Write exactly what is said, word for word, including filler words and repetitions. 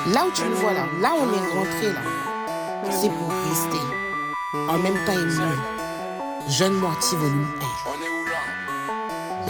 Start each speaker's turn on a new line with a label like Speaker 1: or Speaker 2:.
Speaker 1: Là où tu le vois là, là on est rentré là, c'est pour rester. En même temps et mieux. Jeune moitié volume un.